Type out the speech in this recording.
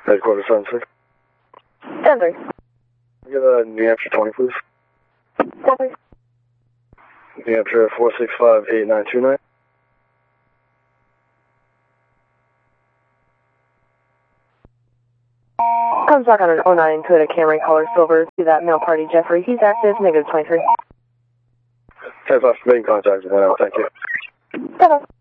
Headquarters Sunset. 10-3. Get a New Hampshire 20, please. 10-3. New Hampshire 4658929. Comes back on an 09 Toyota Camry color silver to that male party Jeffrey. He's active, negative 23. 10-5, making contact with 1 hour, thank you. 10-5.